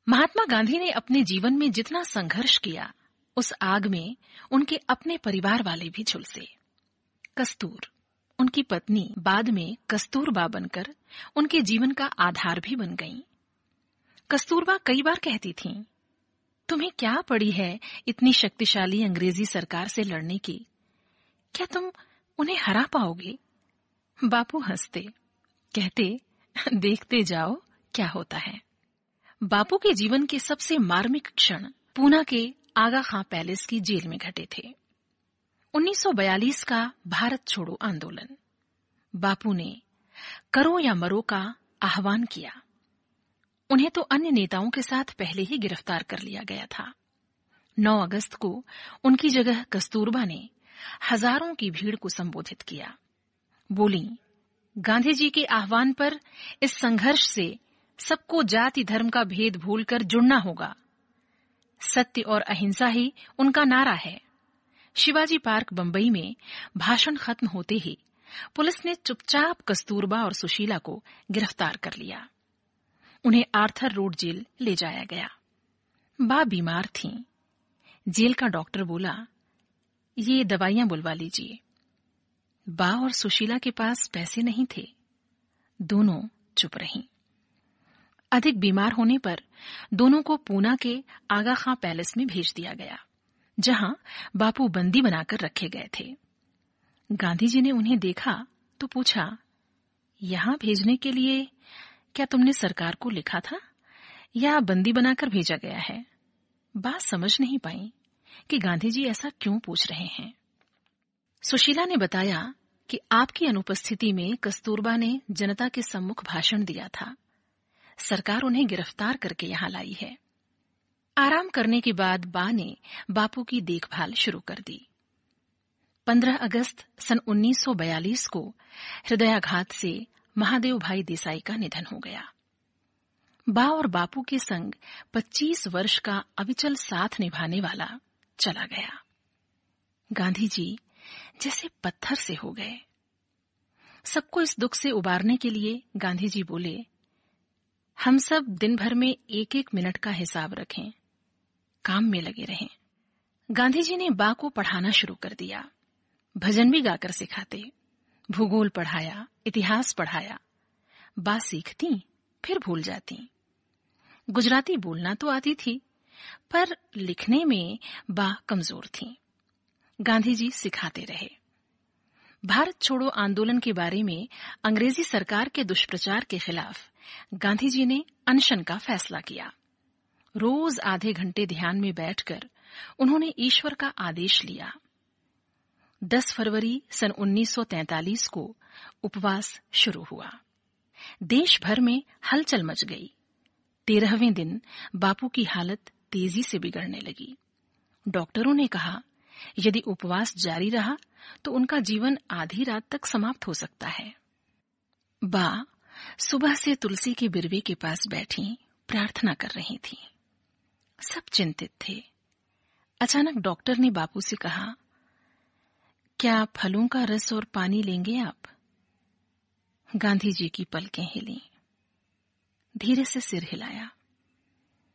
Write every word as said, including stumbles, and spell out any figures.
महात्मा गांधी ने अपने जीवन में जितना संघर्ष किया, उस आग में उनके अपने परिवार वाले भी झुलसे। कस्तूर, उनकी पत्नी, बाद में कस्तूरबा बनकर उनके जीवन का आधार भी बन गईं। कस्तूरबा कई बार कहती थीं, तुम्हें क्या पड़ी है इतनी शक्तिशाली अंग्रेजी सरकार से लड़ने की? क्या तुम उन्हें हरा पाओगे? बापू हंसते, कहते, देखते जाओ क्या होता है। बापू के जीवन के सबसे मार्मिक क्षण पूना के आगा खां पैलेस की जेल में घटे थे। उन्नीस सौ बयालीस का भारत छोड़ो आंदोलन। बापू ने करो या मरो का आह्वान किया। उन्हें तो अन्य नेताओं के साथ पहले ही गिरफ्तार कर लिया गया था। नौ अगस्त को उनकी जगह कस्तूरबा ने हजारों की भीड़ को संबोधित किया। बोली, गांधी जी के आह्वान पर इस संघर्ष से सबको जाति धर्म का भेद भूलकर जुड़ना होगा। सत्य और अहिंसा ही उनका नारा है। शिवाजी पार्क बंबई में भाषण खत्म होते ही पुलिस ने चुपचाप कस्तूरबा और सुशीला को गिरफ्तार कर लिया। उन्हें आर्थर रोड जेल ले जाया गया। बा बीमार थीं। जेल का डॉक्टर बोला, ये दवाइयां बुलवा लीजिए। बा और सुशीला के पास पैसे नहीं थे। दोनों चुप रहीं। अधिक बीमार होने पर दोनों को पूना के आगा खां पैलेस में भेज दिया गया, जहां बापू बंदी बनाकर रखे गए थे। गांधी जी ने उन्हें देखा तो पूछा, यहां भेजने के लिए क्या तुमने सरकार को लिखा था या बंदी बनाकर भेजा गया है? बात समझ नहीं पाई कि गांधी जी ऐसा क्यों पूछ रहे हैं। सुशीला ने बताया कि आपकी अनुपस्थिति में कस्तूरबा ने जनता के सम्मुख भाषण दिया था। सरकार उन्हें गिरफ्तार करके यहां लाई है। आराम करने के बाद बा ने बापू की देखभाल शुरू कर दी। पंद्रह अगस्त सन उन्नीस सौ बयालीस को हृदयाघात से महादेव भाई देसाई का निधन हो गया। बा और बापू के संग पच्चीस वर्ष का अविचल साथ निभाने वाला चला गया। गांधी जी जैसे पत्थर से हो गए। सबको इस दुख से उबारने के लिए गांधी जी बोले, हम सब दिन भर में एक एक मिनट का हिसाब रखें, काम में लगे रहें। गांधी जी ने बा को पढ़ाना शुरू कर दिया। भजन भी गाकर सिखाते, भूगोल पढ़ाया, इतिहास पढ़ाया। बा सीखती फिर भूल जाती। गुजराती बोलना तो आती थी, पर लिखने में बा कमजोर थी। गांधी जी सिखाते रहे। भारत छोड़ो आंदोलन के बारे में अंग्रेजी सरकार के दुष्प्रचार के खिलाफ गांधी जी ने अनशन का फैसला किया। रोज आधे घंटे ध्यान में बैठकर उन्होंने ईश्वर का आदेश लिया। दस फरवरी सन उन्नीस सौ तैंतालीस को उपवास शुरू हुआ। देश भर में हलचल मच गई। तेरहवें दिन बापू की हालत तेजी से बिगड़ने लगी। डॉक्टरों ने कहा, यदि उपवास जारी रहा तो उनका जीवन आधी रात तक समाप्त हो सकता है। बा सुबह से तुलसी के बिरवे के पास बैठी प्रार्थना कर रही थी। सब चिंतित थे। अचानक डॉक्टर ने बापू से कहा, क्या फलों का रस और पानी लेंगे आप? गांधी जी की पलकें हिली। धीरे से सिर हिलाया।